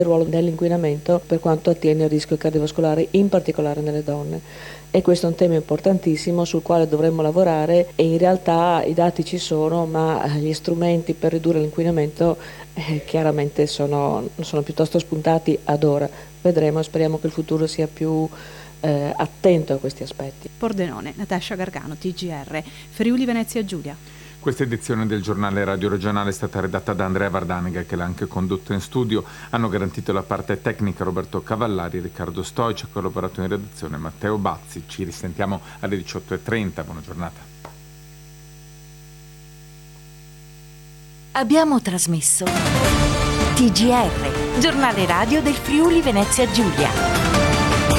il ruolo dell'inquinamento per quanto attiene al rischio cardiovascolare, in particolare nelle donne. E questo è un tema importantissimo sul quale dovremmo lavorare, e in realtà i dati ci sono, ma gli strumenti per ridurre l'inquinamento chiaramente sono piuttosto spuntati ad ora. Vedremo, speriamo che il futuro sia più attento a questi aspetti. Pordenone, Natascia Gargano, TGR, Friuli Venezia Giulia. Questa edizione del giornale radio regionale è stata redatta da Andrea Vardanega, che l'ha anche condotto in studio. Hanno garantito la parte tecnica Roberto Cavallari, Riccardo Stoic, ha collaborato in redazione Matteo Bazzi. Ci risentiamo alle 18:30. Buona giornata. Abbiamo trasmesso TGR, giornale radio del Friuli Venezia Giulia.